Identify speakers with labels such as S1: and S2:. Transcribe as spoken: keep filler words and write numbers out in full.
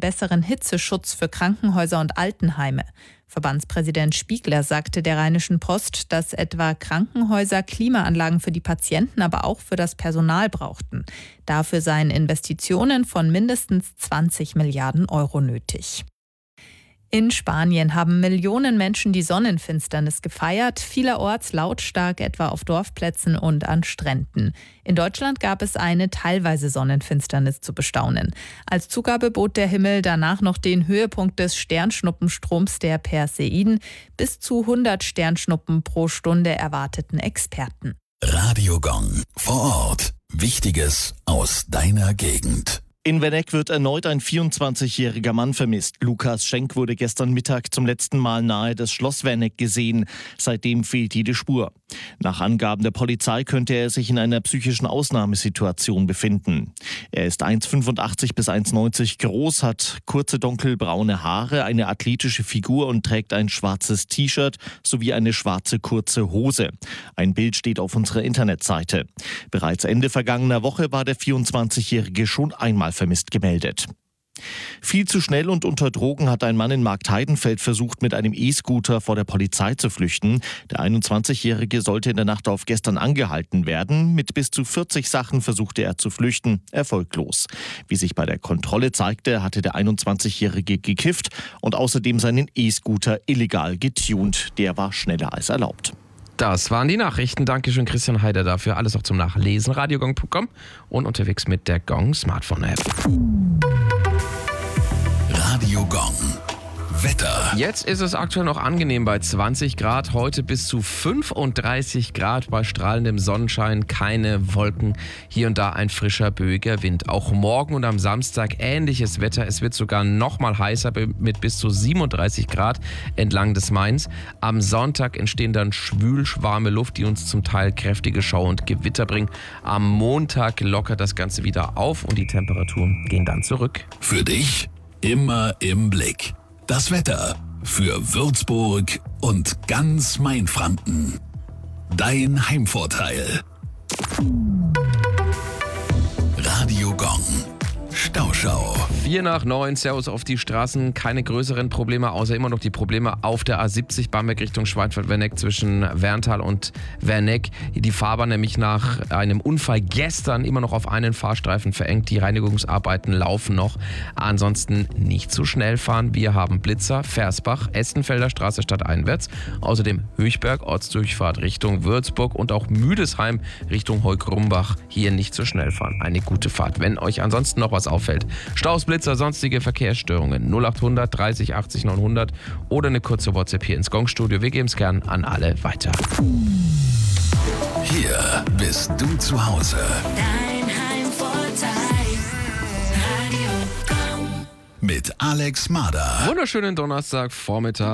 S1: besseren Hitzeschutz für Krankenhäuser und Altenheime. Verbandspräsident Spiegler sagte der Rheinischen Post, dass etwa Krankenhäuser Klimaanlagen für die Patienten, aber auch für das Personal brauchten. Dafür seien Investitionen von mindestens zwanzig Milliarden Euro nötig. In Spanien haben Millionen Menschen die Sonnenfinsternis gefeiert, vielerorts lautstark, etwa auf Dorfplätzen und an Stränden. In Deutschland gab es eine teilweise Sonnenfinsternis zu bestaunen. Als Zugabe bot der Himmel danach noch den Höhepunkt des Sternschnuppenstroms der Perseiden. Bis zu hundert Sternschnuppen pro Stunde erwarteten Experten.
S2: Radio Gong vor Ort. Wichtiges aus deiner Gegend.
S3: In Werneck wird erneut ein vierundzwanzigjähriger Mann vermisst. Lukas Schenk wurde gestern Mittag zum letzten Mal nahe des Schloss Werneck gesehen. Seitdem fehlt jede Spur. Nach Angaben der Polizei könnte er sich in einer psychischen Ausnahmesituation befinden. Er ist eins Komma fünfundachtzig bis eins Komma neunzig groß, hat kurze dunkelbraune Haare, eine athletische Figur und trägt ein schwarzes T-Shirt sowie eine schwarze kurze Hose. Ein Bild steht auf unserer Internetseite. Bereits Ende vergangener Woche war der vierundzwanzigjährige schon einmal vermisst gemeldet. Viel zu schnell und unter Drogen hat ein Mann in Marktheidenfeld versucht, mit einem E-Scooter vor der Polizei zu flüchten. Der einundzwanzigjährige sollte in der Nacht auf gestern angehalten werden. Mit bis zu vierzig Sachen versuchte er zu flüchten, erfolglos. Wie sich bei der Kontrolle zeigte, hatte der einundzwanzigjährige gekifft und außerdem seinen E-Scooter illegal getunt. Der war schneller als erlaubt.
S4: Das waren die Nachrichten. Dankeschön, Christian Heider, dafür. Alles auch zum Nachlesen. radiogong punkt com und unterwegs mit der Gong Smartphone-App.
S2: Radio Gong. Wetter.
S4: Jetzt ist es aktuell noch angenehm bei zwanzig Grad, heute bis zu fünfunddreißig Grad bei strahlendem Sonnenschein, keine Wolken, hier und da ein frischer, böiger Wind. Auch morgen und am Samstag ähnliches Wetter, es wird sogar noch mal heißer mit bis zu siebenunddreißig Grad entlang des Mains. Am Sonntag entstehen dann schwül-warme Luft, die uns zum Teil kräftige Schauer und Gewitter bringen. Am Montag lockert das Ganze wieder auf und die Temperaturen gehen dann zurück.
S2: Für dich immer im Blick. Das Wetter für Würzburg und ganz Mainfranken. Dein Heimvorteil. Radio Gong. Stauschau.
S4: Vier nach neun, Servus auf die Straßen. Keine größeren Probleme, außer immer noch die Probleme auf der A siebzig, Bamberg Richtung Schweinfurt-Werneck zwischen Werntal und Werneck. Die Fahrbahn nämlich nach einem Unfall gestern immer noch auf einen Fahrstreifen verengt. Die Reinigungsarbeiten laufen noch. Ansonsten nicht zu schnell fahren. Wir haben Blitzer, Versbach, Essenfelder Straße stadteinwärts. Außerdem Höchberg, Ortsdurchfahrt Richtung Würzburg und auch Müdesheim Richtung Heuk-Rumbach. Hier nicht zu schnell fahren. Eine gute Fahrt. Wenn euch ansonsten noch was auffällt. Staus, Blitzer, sonstige Verkehrsstörungen null achthundert dreißig achtzig neunhundert oder eine kurze WhatsApp hier ins Gong-Studio. Wir geben es gern an alle weiter.
S2: Hier bist du zu Hause.
S5: Dein Heimvorteil. Radio Gong.
S2: Mit Alex Mader.
S4: Wunderschönen Donnerstagvormittag.